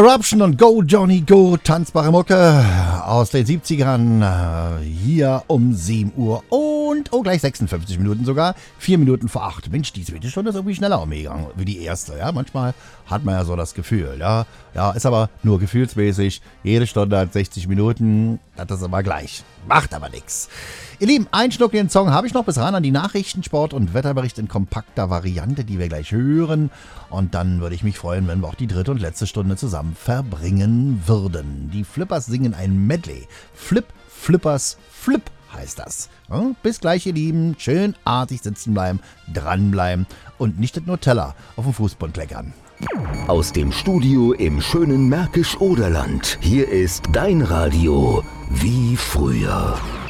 Eruption und Go Johnny Go, tanzbare Mucke aus den 70ern, hier um 7 Uhr und gleich 56 Minuten sogar, 4 Minuten vor 8. Mensch, die zweite Stunde ist irgendwie schneller umgegangen wie die erste, ja, manchmal hat man ja so das Gefühl, ja, ist aber nur gefühlsmäßig, jede Stunde hat 60 Minuten, das ist immer gleich, macht aber nichts. Ihr Lieben, einen Schluck den Song habe ich noch bis ran an die Nachrichten, Sport und Wetterbericht in kompakter Variante, die wir gleich hören. Und dann würde ich mich freuen, wenn wir auch die dritte und letzte Stunde zusammen verbringen würden. Die Flippers singen ein Medley. Flip, Flippers, Flip heißt das. Ja, bis gleich, ihr Lieben. Schön artig sitzen bleiben, dranbleiben und nicht das Nutella auf dem Fußboden kleckern. Aus dem Studio im schönen Märkisch-Oderland. Hier ist dein Radio wie früher.